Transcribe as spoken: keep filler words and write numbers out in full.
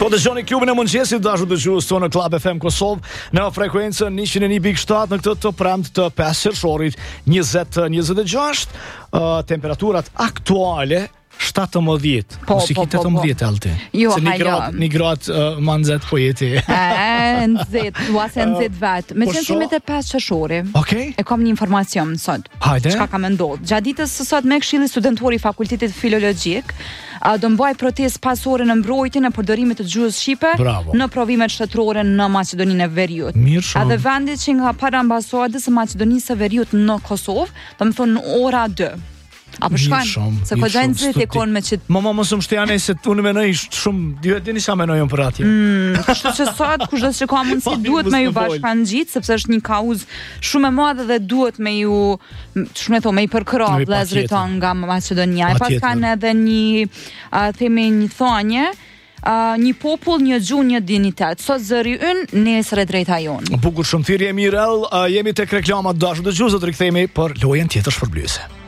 Po dëgjoni klubin e mëngjesit, dashur dëgjues tonë në Club F M Kosovë në frekuencën njëqind e një pikë shtat në këtë të premtë të pesë qershorit njëzet njëzet e gjashtë, uh, temperaturat aktuale shtatëmbëdhjetë. Po, si po, ki po, tetëmbëdhjetë alti. Jo, se një hajde. grad, një grad uh, ma nxet po jeti. E, nxit, dua se nxit vetë. Me po qenë sho- jemi te pesë qershori. Okej. E kam një informacion sot. Hajde. Çka ka më ndodhur? Gjatë ditës së sot me Këshilli Studentor i Fakultetit Filologjik, a, do mbaj protestë pas orën në mbrojtjen e përdorimit të gjuhës shqipe Bravo. në provimet shtetërore në Maqedoninë e Veriut. Mirë shumë. Edhe vendi që nga para ambasadës së Maqedonisë së Veriut në Kosovë, do të thonë në ora dy. Apo Mirë shkojnë, shumë, se mirë kogja shumë, nxit e studi- kon me qit. Mama mos më shtjane se unë menoj shumë, ju e dini sa menoj unë për atje. Mm, kështu që sot kushdo që ka mundësi Mami, duhet mos me ju më bol. bashkangjit, sepse është një kauzë shumë e madhe dhe duhet me ju, shumë e thonë, me i përkro Me i vëllezërit patjetër. tonë nga Maqedonia. E pas Patjetër. kanë edhe një, uh, themi një thonje, uh, një popull, një gjuhë, një dinitet. Sot zëri ynë, nesër e drejta jonë. Bukur shumë thirrje Mirel, uh, jemi tek reklamat dashur dëgjues, do të rikthehemi për lojën tjetër shpërblyese.